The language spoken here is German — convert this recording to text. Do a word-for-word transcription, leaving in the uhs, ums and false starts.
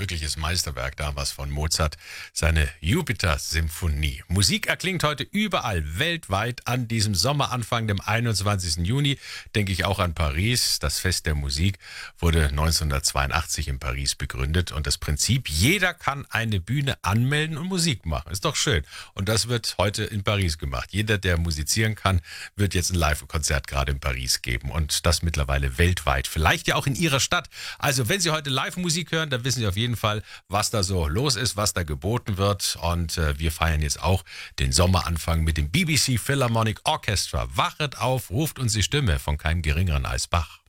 wirkliches Meisterwerk damals von Mozart, seine Jupiter-Symphonie. Musik erklingt heute überall weltweit. An diesem Sommeranfang, dem einundzwanzigsten Juni, denke ich auch an Paris. Das Fest der Musik wurde neunzehnhundertzweiundachtzig in Paris begründet. Und das Prinzip, jeder kann eine Bühne anmelden und Musik machen. Ist doch schön. Und das wird heute in Paris gemacht. Jeder, der musizieren kann, wird jetzt ein Live-Konzert gerade in Paris geben. Und das mittlerweile weltweit. Vielleicht ja auch in Ihrer Stadt. Also wenn Sie heute Live-Musik hören, dann wissen Sie auf jeden Fall, was da so los ist, was da geboten wird. Und äh, wir feiern jetzt auch den Sommeranfang mit dem B B C Philharmonic Orchestra. Wachet auf, ruft uns die Stimme von keinem Geringeren als Bach.